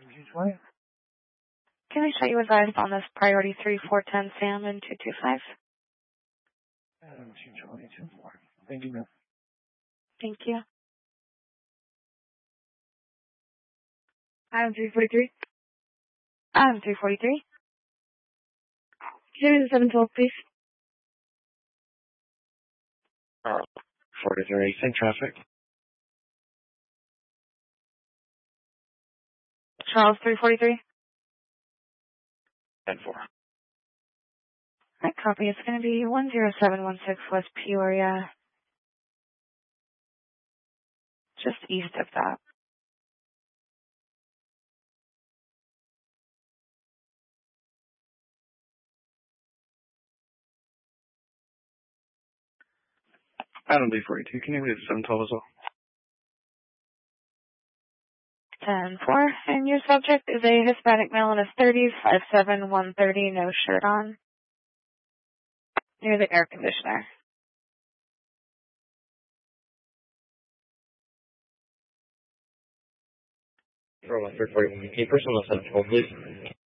220. Can I shut you advised on this priority 3410 Sam and 225? And 220, 24. Thank you, ma'am. Thank you. Item 343. Item 343. Give me the 712, please. 43, same traffic. Charles 343. 10-4. Right, copy. It's going to be 10716 West Peoria. Just east of that. Item 342, can you read the 712 as well? 10-4. And your subject is a Hispanic male in his 30s, 5'7", 130, no shirt on. Near the air conditioner. Roll 341. Can you person on the 712, please?